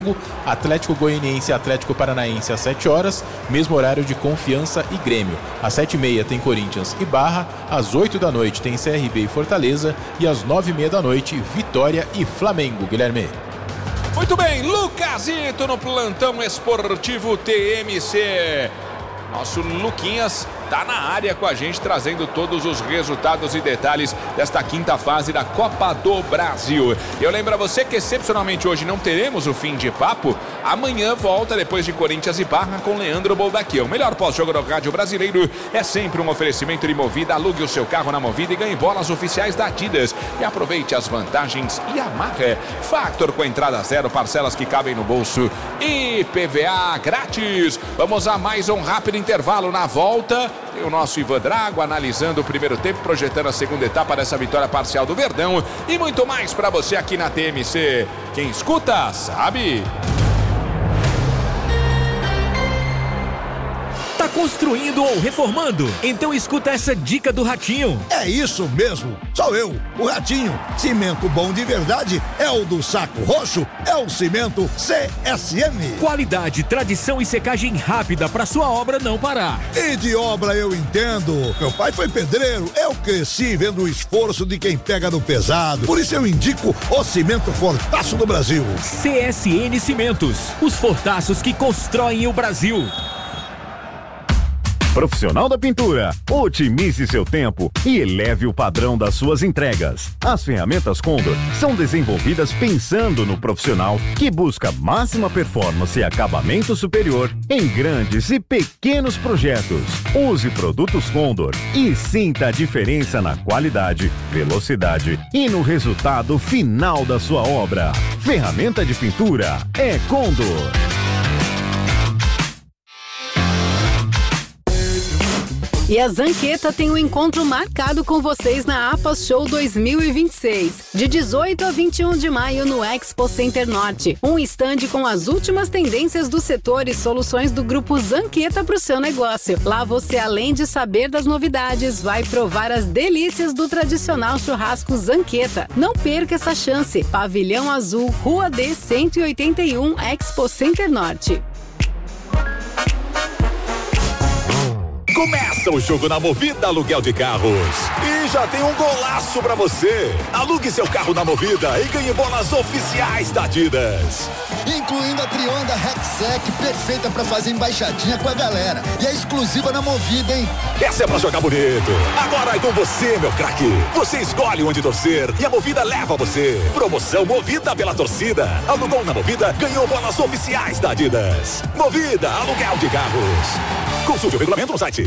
Atlético Goianiense e Atlético Paranaense às 7 horas, mesmo horário de Confiança e Grêmio. Às 7h30 tem Corinthians e Barra, às 8 da noite tem CRB e Fortaleza e às 9h30 da noite Vitória e Flamengo. Guilherme. Muito bem, Lucasito no plantão esportivo TMC. Nosso Luquinhas tá na área com a gente, trazendo todos os resultados e detalhes desta quinta fase da Copa do Brasil. Eu lembro a você que excepcionalmente hoje não teremos o fim de papo. Amanhã volta depois de Corinthians e Barra com Leandro Boldaquia. O melhor pós-jogo do rádio brasileiro é sempre um oferecimento de Movida. Alugue o seu carro na Movida e ganhe bolas oficiais da Adidas. E aproveite as vantagens e amarre. Factor com entrada zero, parcelas que cabem no bolso e PVA grátis. Vamos a mais um rápido intervalo. Na volta tem o nosso Ivan Drago analisando o primeiro tempo, projetando a segunda etapa dessa vitória parcial do Verdão e muito mais para você aqui na TMC. Quem escuta sabe. Tá construindo ou reformando? Então escuta essa dica do Ratinho. É isso mesmo, sou eu, o Ratinho. Cimento bom de verdade é o do Saco Roxo, é o cimento CSM. Qualidade, tradição e secagem rápida para sua obra não parar. E de obra eu entendo. Meu pai foi pedreiro, eu cresci vendo o esforço de quem pega no pesado. Por isso eu indico o cimento Fortaço do Brasil. CSN Cimentos, os fortaços que constroem o Brasil. Profissional da pintura, otimize seu tempo e eleve o padrão das suas entregas. As ferramentas Condor são desenvolvidas pensando no profissional que busca máxima performance e acabamento superior em grandes e pequenos projetos. Use produtos Condor e sinta a diferença na qualidade, velocidade e no resultado final da sua obra. Ferramenta de pintura é Condor. E a Zanqueta tem um encontro marcado com vocês na APA Show 2026, de 18 a 21 de maio no Expo Center Norte. Um estande com as últimas tendências do setor e soluções do grupo Zanqueta para o seu negócio. Lá você, além de saber das novidades, vai provar as delícias do tradicional churrasco Zanqueta. Não perca essa chance. Pavilhão Azul, Rua D 181, Expo Center Norte. Começa o jogo na Movida Aluguel de Carros. E já tem um golaço pra você. Alugue seu carro na Movida e ganhe bolas oficiais da Adidas. Incluindo a Trionda Rexec, perfeita pra fazer embaixadinha com a galera. E é exclusiva na Movida, hein? Essa é pra jogar bonito. Agora é com você, meu craque. Você escolhe onde torcer e a Movida leva você. Promoção Movida pela torcida. Alugou na Movida, ganhou bolas oficiais da Adidas. Movida Aluguel de Carros. Consulte o regulamento no site.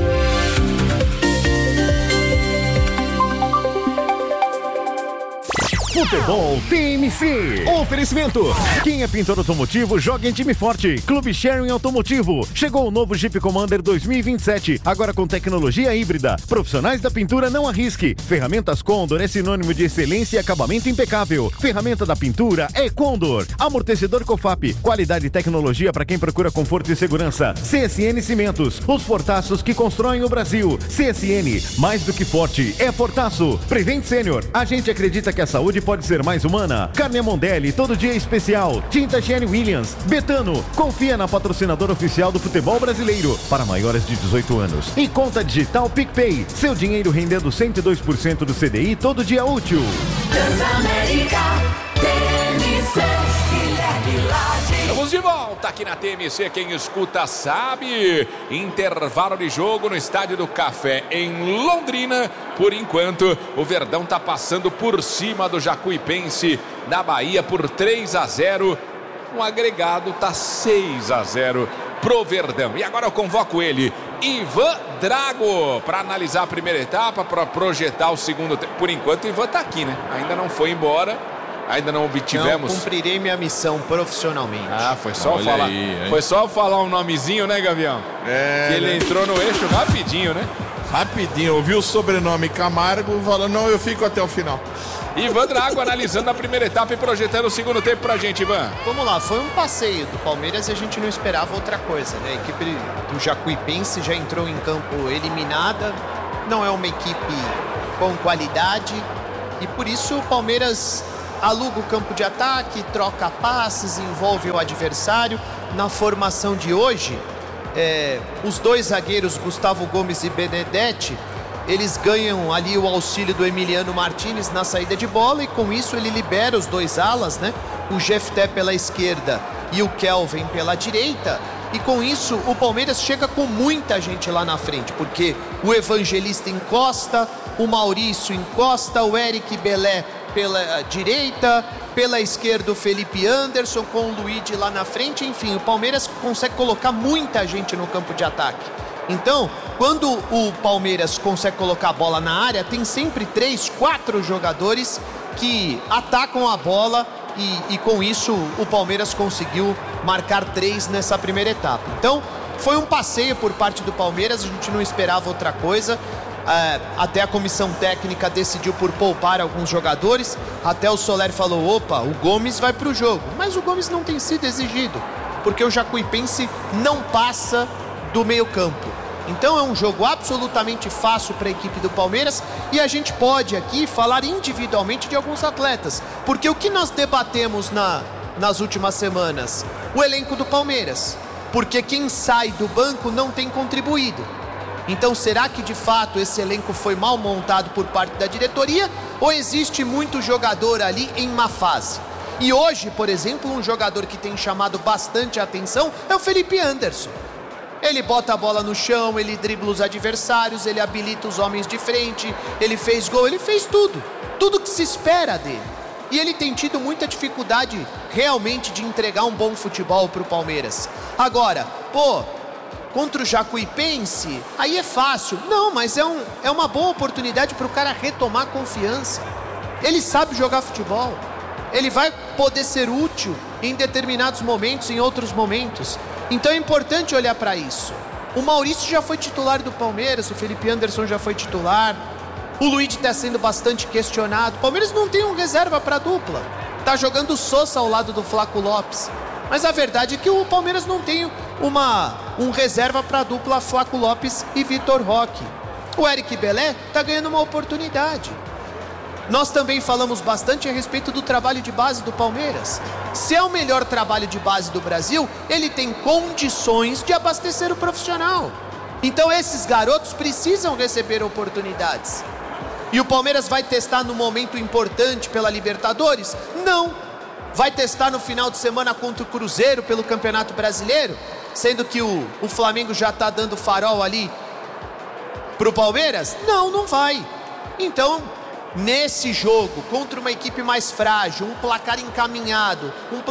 Futebol TMC. Oferecimento. Quem é pintor automotivo, joga em time forte. Clube Sharing Automotivo. Chegou o novo Jeep Commander 2027. Agora com tecnologia híbrida. Profissionais da pintura, não arrisque. Ferramentas Condor é sinônimo de excelência e acabamento impecável. Ferramenta da pintura é Condor. Amortecedor Cofap. Qualidade e tecnologia para quem procura conforto e segurança. CSN Cimentos. Os fortaços que constroem o Brasil. CSN. Mais do que forte, é fortaço. Prevent Sênior. A gente acredita que a saúde pode ser mais humana. Carne Mondelli, todo dia especial. Tinta Shane Williams. Betano, confia na patrocinadora oficial do futebol brasileiro. Para maiores de 18 anos. E conta digital PicPay. Seu dinheiro rendendo 102% do CDI todo dia útil. Transamérica, TMC, Guilherme Laje. Estamos de volta aqui na TMC, quem escuta sabe. Intervalo de jogo no Estádio do Café em Londrina. Por enquanto, o Verdão está passando por cima do Jacuipense da Bahia por 3-0. O agregado está 6-0 pro Verdão. E agora eu convoco ele, Ivan Drago, para analisar a primeira etapa, para projetar o segundo tempo. Por enquanto, o Ivan está aqui, né? Ainda não foi embora. Ainda não obtivemos. Não cumprirei minha missão profissionalmente. Ah, foi só falar. Foi só falar um nomezinho, né, Gavião? É. Que ele entrou no eixo rapidinho, né? Rapidinho, ouviu o sobrenome Camargo, falou, não, eu fico até o final. Ivan Drago analisando a primeira etapa e projetando o segundo tempo pra gente, Ivan. Vamos lá, foi um passeio do Palmeiras e a gente não esperava outra coisa, né? A equipe do Jacuipense já entrou em campo eliminada, não é uma equipe com qualidade e por isso o Palmeiras aluga o campo de ataque, troca passes, envolve o adversário. Na formação de hoje, os dois zagueiros, Gustavo Gomes e Benedetti, eles ganham ali o auxílio do Emiliano Martinez na saída de bola e com isso ele libera os dois alas, né? O Jefté pela esquerda e o Kelvin pela direita. E com isso o Palmeiras chega com muita gente lá na frente, porque o Evangelista encosta, o Maurício encosta, o Eric Belé pela direita, pela esquerda o Felipe Anderson com o Luigi lá na frente. Enfim, o Palmeiras consegue colocar muita gente no campo de ataque. Então, quando o Palmeiras consegue colocar a bola na área, tem sempre 3, 4 jogadores que atacam a bola e com isso o Palmeiras conseguiu marcar 3 nessa primeira etapa. Então, foi um passeio por parte do Palmeiras, a gente não esperava outra coisa. Até a comissão técnica decidiu por poupar alguns jogadores. Até o Soler falou, opa, o Gomes vai para o jogo. Mas o Gomes não tem sido exigido, porque o Jacuipense não passa do meio campo. Então é um jogo absolutamente fácil para a equipe do Palmeiras e a gente pode aqui falar individualmente de alguns atletas, porque o que nós debatemos nas últimas semanas? O elenco do Palmeiras, porque quem sai do banco não tem contribuído. Então será que de fato esse elenco foi mal montado por parte da diretoria ou existe muito jogador ali em má fase? E hoje, por exemplo, um jogador que tem chamado bastante a atenção é o Felipe Anderson. Ele bota a bola no chão, ele dribla os adversários, ele habilita os homens de frente, ele fez gol, ele fez tudo que se espera dele. E ele tem tido muita dificuldade realmente de entregar um bom futebol para o Palmeiras. Agora, contra o Jacuipense, aí é fácil. Não, mas é uma boa oportunidade para o cara retomar confiança. Ele sabe jogar futebol. Ele vai poder ser útil em determinados momentos, em outros momentos. Então é importante olhar para isso. O Maurício já foi titular do Palmeiras, o Felipe Anderson já foi titular. O Luigi está sendo bastante questionado. O Palmeiras não tem um reserva para dupla. Tá jogando o Sosa ao lado do Flaco Lopes. Mas a verdade é que o Palmeiras não tem um reserva para a dupla Flaco Lopes e Vitor Roque. O Eric Belé está ganhando uma oportunidade. Nós também falamos bastante a respeito do trabalho de base do Palmeiras. Se é o melhor trabalho de base do Brasil, ele tem condições de abastecer o profissional. Então esses garotos precisam receber oportunidades. E o Palmeiras vai testar no momento importante pela Libertadores? Não. Vai testar no final de semana contra o Cruzeiro pelo Campeonato Brasileiro? Sendo que o Flamengo já está dando farol ali pro Palmeiras? Não, não vai. Então, nesse jogo, contra uma equipe mais frágil, um placar encaminhado,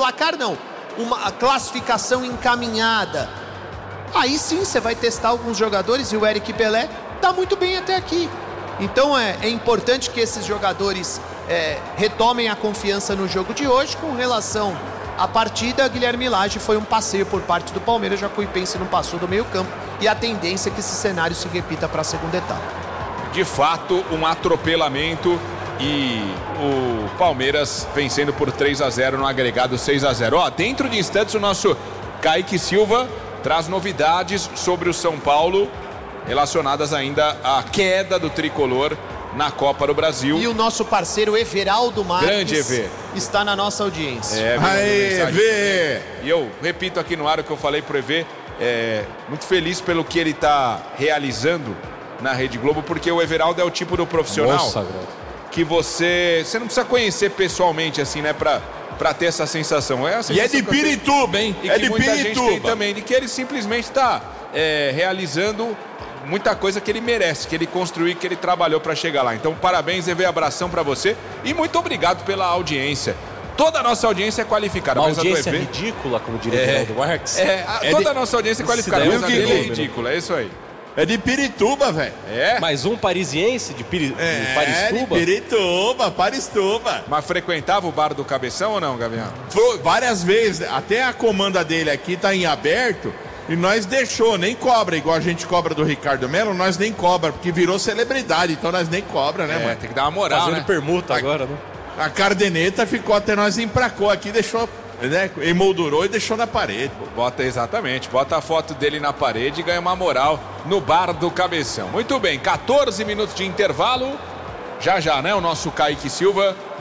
uma classificação encaminhada, aí sim você vai testar alguns jogadores e o Eric Belé está muito bem até aqui. Então é importante que esses jogadores retomem a confiança no jogo de hoje. Com relação à partida, Guilherme Lage foi um passeio por parte do Palmeiras, Jacuipense não passou do meio campo e a tendência é que esse cenário se repita para a segunda etapa. De fato, um atropelamento e o Palmeiras vencendo por 3-0 no agregado 6-0. Dentro de instantes o nosso Kaique Silva traz novidades sobre o São Paulo relacionadas ainda à queda do tricolor na Copa do Brasil. E o nosso parceiro Everaldo Marques, grande EV, está na nossa audiência. Aê, EV! E eu repito aqui no ar o que eu falei pro EV, muito feliz pelo que ele está realizando na Rede Globo, porque o Everaldo é o tipo do profissional que você não precisa conhecer pessoalmente, assim, né, pra ter essa sensação. E é de Pirituba, hein? E que muita gente tem também, de que ele simplesmente está realizando muita coisa que ele merece, que ele construiu, que ele trabalhou para chegar lá. Então, parabéns, EV, abração para você e muito obrigado pela audiência. Toda a nossa audiência é qualificada. Uma audiência ridícula, como diria o Everaldo Marques. Toda a nossa audiência é qualificada, mas a dele é ridícula, é isso aí. É de Pirituba, velho. Mais um parisiense de Paristuba? De Pirituba, Paristuba. Mas frequentava o bar do Cabeção ou não, Gabriel? Várias vezes. Até a comanda dele aqui tá em aberto e nós nem cobra, igual a gente cobra do Ricardo Melo, nós nem cobra, porque virou celebridade, então nós nem cobra, né, mano? Tem que dar uma moral, fazendo permuta agora, né? A Cardeneta ficou até nós empracou aqui, deixou, né, emoldurou e deixou na parede. Bota a foto dele na parede e ganha uma moral no bar do Cabeção. Muito bem, 14 minutos de intervalo. Já, né, o nosso Kaique Silva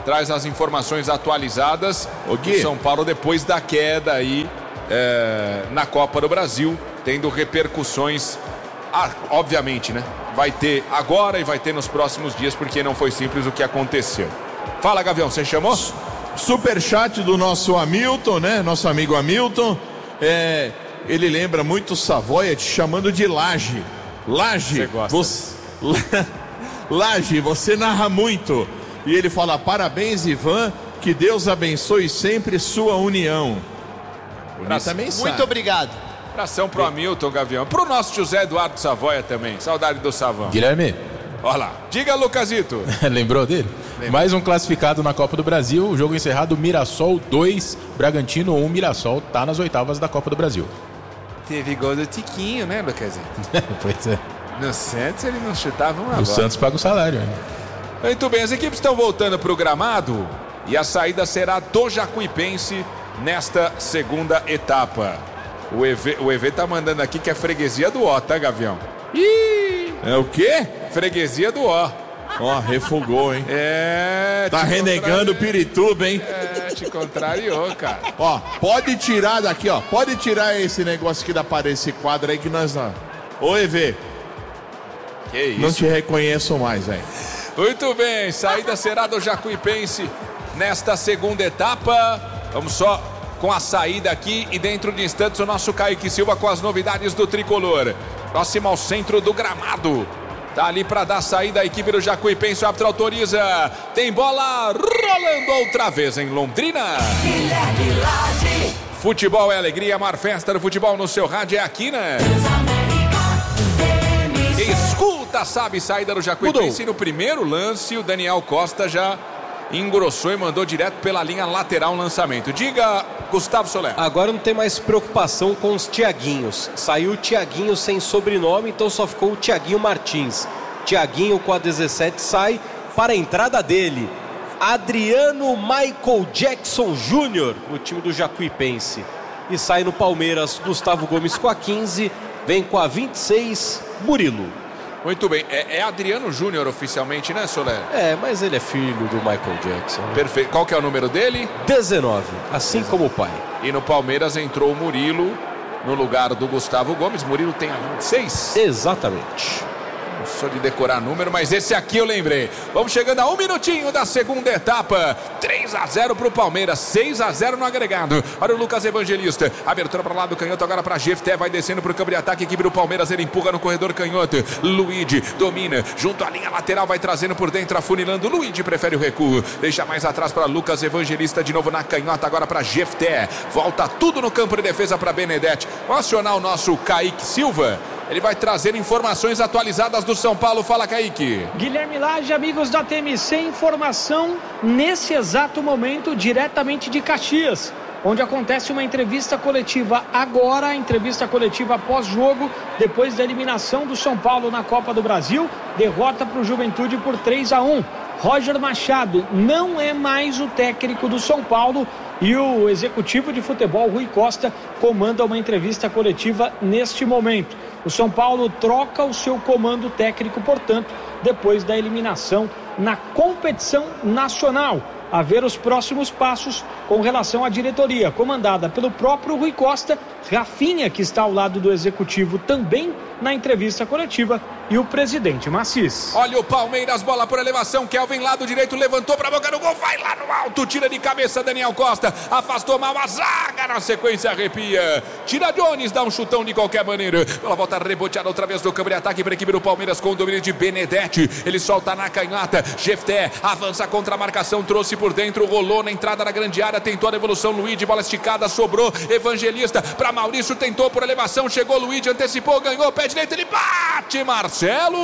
traz as informações atualizadas do São Paulo depois da queda aí na Copa do Brasil, tendo repercussões, obviamente, né? Vai ter agora e vai ter nos próximos dias, porque não foi simples o que aconteceu. Fala, Gavião, você chamou? Superchat do nosso Hamilton, né? Nosso amigo Hamilton. Ele lembra muito o Savoia te chamando de Laje. Laje, Laje, você narra muito. E ele fala: parabéns, Ivan, que Deus abençoe sempre sua união. Bonita mensagem. Muito obrigado. Abração pro Hamilton, Gavião. Pro nosso José Eduardo Savoia também. Saudade do Savão. Guilherme. Olha lá. Diga, Lucasito. Lembrou dele? Mais um classificado na Copa do Brasil. O jogo encerrado: Mirassol 2, Bragantino 1. Mirassol tá nas oitavas da Copa do Brasil. Teve gol do Tiquinho, né, Lucasito? Pois é. No Santos ele não chutava uma bola. O Santos paga o salário. Muito bem, as equipes estão voltando pro gramado e a saída será do Jacuipense nesta segunda etapa. O EV tá mandando aqui que é freguesia do O, tá, Gavião? Ih! É o quê? Freguesia do O. Ó, refugou, hein? Tá renegando o Pirituba, hein? Te contrariou, cara. Ó, pode tirar daqui, ó. Pode tirar esse negócio aqui da parede, esse quadro aí que nós não. Ô, EV. Que isso? Não te reconheço mais, velho. Muito bem, saída será do Jacuipense nesta segunda etapa. Vamos só com a saída aqui e dentro de instantes o nosso Kaique Silva com as novidades do Tricolor. Próximo ao centro do gramado. Tá ali para dar saída a equipe do Jacuipense, o árbitro autoriza. Tem bola rolando outra vez em Londrina. Futebol é alegria, a maior festa do futebol no seu rádio é aqui, né? Escuta, sabe, saída do Jacuipense. No primeiro lance, o Daniel Costa já engrossou e mandou direto pela linha lateral o lançamento. Diga, Gustavo Soler. Agora não tem mais preocupação com os Tiaguinhos. Saiu o Tiaguinho sem sobrenome, então só ficou o Tiaguinho Martins. Tiaguinho com a 17 sai para a entrada dele. Adriano Michael Jackson Jr. no time do Jacuipense. E sai no Palmeiras Gustavo Gomes com a 15, vem com a 26, Murilo. Muito bem, é Adriano Júnior oficialmente, né, Soler? Mas ele é filho do Michael Jackson. Perfeito. Qual que é o número dele? 19, assim como o pai. E no Palmeiras entrou o Murilo no lugar do Gustavo Gomes. Murilo tem a 26? Exatamente. Não sou de decorar número, mas esse aqui eu lembrei. Vamos chegando a 1 minutinho da segunda etapa. 3-0 pro Palmeiras, 6-0 no agregado. Olha o Lucas Evangelista. Abertura para lá do canhoto, agora para Jefté. Vai descendo pro campo de ataque. Equipe do Palmeiras, ele empurra no corredor canhoto. Luigi domina junto à linha lateral, vai trazendo por dentro, afunilando. Luigi prefere o recuo. Deixa mais atrás para Lucas Evangelista. De novo na canhota, agora para Jefté. Volta tudo no campo de defesa para Benedetti. Vamos acionar o nosso Kaique Silva. Ele vai trazer informações atualizadas do São Paulo. Fala, Kaique. Guilherme Lage, amigos da TMC, informação nesse exato momento diretamente de Caxias, onde acontece uma entrevista coletiva agora, a entrevista coletiva pós-jogo, depois da eliminação do São Paulo na Copa do Brasil, derrota para o Juventude por 3-1. Roger Machado não é mais o técnico do São Paulo e o executivo de futebol, Rui Costa, comanda uma entrevista coletiva neste momento. O São Paulo troca o seu comando técnico, portanto, depois da eliminação na competição nacional. A ver os próximos passos com relação à diretoria, comandada pelo próprio Rui Costa, Rafinha, que está ao lado do executivo também na entrevista coletiva, e o presidente Macis. Olha o Palmeiras, bola por elevação, Kelvin lado direito, levantou para a boca do gol, vai lá no alto, tira de cabeça Daniel Costa, afastou mal a zaga, na sequência arrepia, tira Jones, dá um chutão de qualquer maneira, ela volta reboteada outra vez do campo de ataque para a equipe do Palmeiras com o domínio de Benedetti, ele solta na canhota, Jefté avança contra a marcação, trouxe por dentro, rolou na entrada da grande área, tentou a devolução, Luigi, bola esticada, sobrou, Evangelista para Maurício, tentou por elevação, chegou Luigi, antecipou, ganhou, pé direito, ele bate, Marcelo!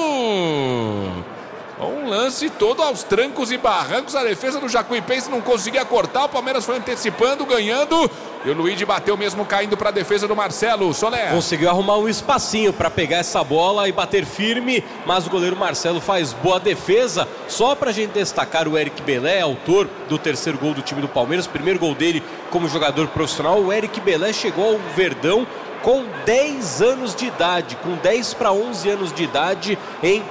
Um lance todo aos trancos e barrancos, a defesa do Jacuipense não conseguia cortar, o Palmeiras foi antecipando, ganhando, e o Luigi bateu mesmo caindo para a defesa do Marcelo. Soler conseguiu arrumar um espacinho para pegar essa bola e bater firme, mas o goleiro Marcelo faz boa defesa. Só para a gente destacar o Eric Belé, autor do terceiro gol do time do Palmeiras, primeiro gol dele como jogador profissional. O Eric Belé chegou ao Verdão com 10 anos de idade, com 10 para 11 anos de idade em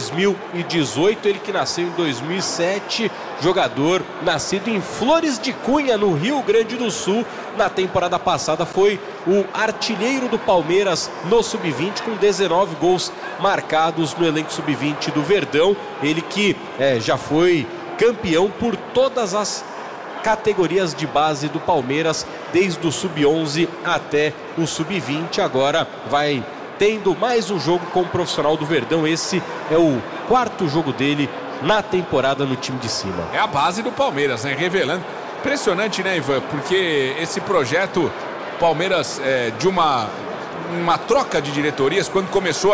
2018, ele que nasceu em 2007, jogador nascido em Flores de Cunha, no Rio Grande do Sul. Na temporada passada foi o artilheiro do Palmeiras no Sub-20, com 19 gols marcados no elenco Sub-20 do Verdão. Ele que já foi campeão por todas as categorias de base do Palmeiras, desde o Sub-11 até o Sub-20. Agora vai tendo mais um jogo como profissional do Verdão. Esse é o 4º jogo dele na temporada no time de cima. É a base do Palmeiras, né? Revelando. Impressionante, né, Ivan? Porque esse projeto Palmeiras, de uma troca de diretorias, quando começou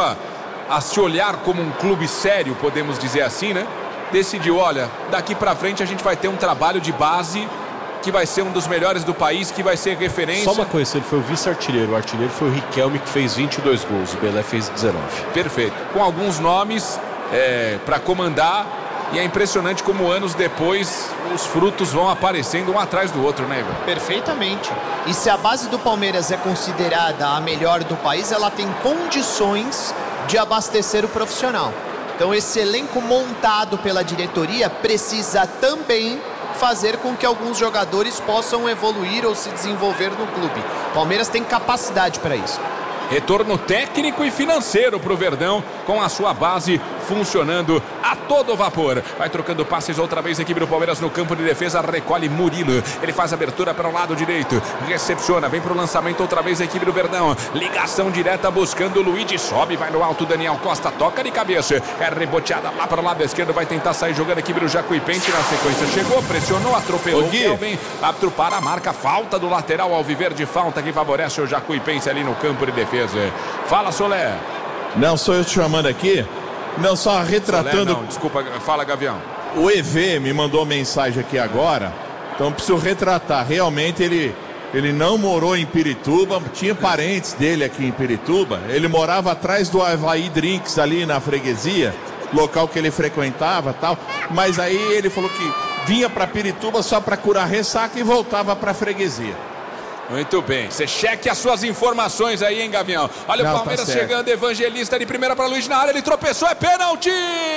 a se olhar como um clube sério, podemos dizer assim, né? Decidiu, olha, daqui pra frente a gente vai ter um trabalho de base que vai ser um dos melhores do país, que vai ser referência. Só uma coisa, ele foi o vice-artilheiro. O artilheiro foi o Riquelme, que fez 22 gols. O Belé fez 19. Perfeito. Com alguns nomes para comandar. E é impressionante como anos depois os frutos vão aparecendo um atrás do outro, né, Ivan? Perfeitamente. E se a base do Palmeiras é considerada a melhor do país, ela tem condições de abastecer o profissional. Então esse elenco montado pela diretoria precisa também fazer com que alguns jogadores possam evoluir ou se desenvolver no clube. O Palmeiras tem capacidade para isso. Retorno técnico e financeiro para o Verdão, com a sua base funcionando a todo vapor. Vai trocando passes outra vez a equipe do Palmeiras no campo de defesa. Recolhe Murilo. Ele faz a abertura para o lado direito. Recepciona. Vem para o lançamento outra vez a equipe do Verdão. Ligação direta buscando o Luigi. Sobe, vai no alto. Daniel Costa toca de cabeça. É reboteada lá para o lado esquerdo. Vai tentar sair jogando a equipe do Jacuipense na sequência. Chegou, pressionou, atropelou. Kelvin para a marca. Falta do lateral Alviverde. Falta que favorece o Jacuipense ali no campo de defesa. Fala, Solé. Não, sou eu te chamando aqui. Não, só retratando. Solé, não, desculpa, fala, Gavião. O EV me mandou mensagem aqui agora. Então preciso retratar. Realmente ele não morou em Pirituba. Tinha parentes dele aqui em Pirituba. Ele morava atrás do Havaí Drinks ali na freguesia, local que ele frequentava, tal. Mas aí ele falou que vinha para Pirituba só para curar ressaca e voltava para freguesia. Muito bem, você cheque as suas informações aí, hein, Gavião? Olha o Palmeiras chegando, Evangelista de primeira para Luiz na área, ele tropeçou, é pênalti!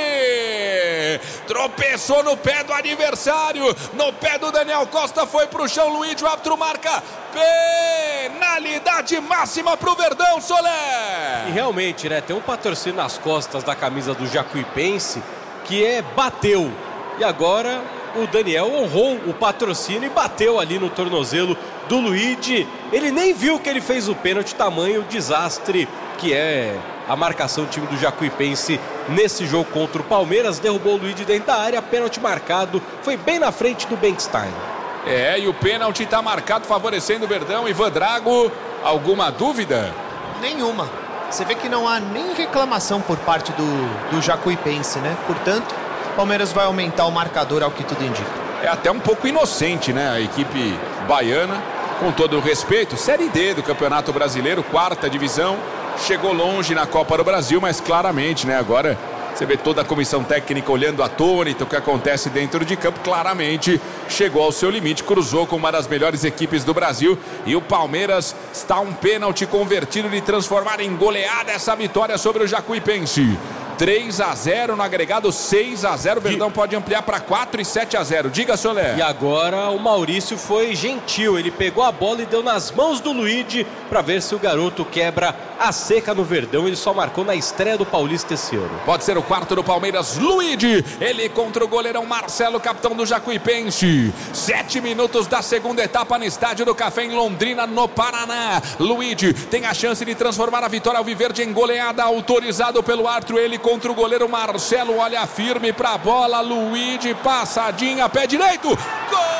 Tropeçou no pé do adversário, no pé do Daniel Costa, foi pro chão, Luiz, o árbitro marca penalidade máxima pro Verdão, Solé! E realmente, né, tem um patrocínio nas costas da camisa do Jacuipense que bateu, e agora o Daniel honrou o patrocínio e bateu ali no tornozelo do Luigi. Ele nem viu que ele fez o pênalti, tamanho desastre que é a marcação do time do Jacuipense nesse jogo contra o Palmeiras. Derrubou o Luigi dentro da área, pênalti marcado, foi bem na frente do Bechstein. E o pênalti está marcado favorecendo o Verdão. Ivan Drago, alguma dúvida? Nenhuma. Você vê que não há nem reclamação por parte do Jacuipense, né? Portanto, o Palmeiras vai aumentar o marcador ao que tudo indica. É até um pouco inocente, né? A equipe baiana, com todo o respeito, Série D do Campeonato Brasileiro, 4ª divisão, chegou longe na Copa do Brasil, mas claramente, né? Agora você vê toda a comissão técnica olhando atônito o que acontece dentro de campo, claramente chegou ao seu limite, cruzou com uma das melhores equipes do Brasil e o Palmeiras está um pênalti convertido de transformar em goleada essa vitória sobre o Jacuipense. 3-0 no agregado, 6-0. O Verdão pode ampliar para 4 e 7-0. Diga, Solé. E agora o Maurício foi gentil. Ele pegou a bola e deu nas mãos do Luigi para ver se o garoto quebra a seca no Verdão. Ele só marcou na estreia do Paulista esse ano. Pode ser o 4º do Palmeiras, Luigi. Ele contra o goleirão Marcelo, capitão do Jacuipense. 7 minutos da segunda etapa no Estádio do Café em Londrina, no Paraná. Luigi tem a chance de transformar a vitória alviverde em goleada, autorizado pelo árbitro. Ele contra o goleiro Marcelo, olha firme pra bola, Luigi, passadinha, pé direito, gol!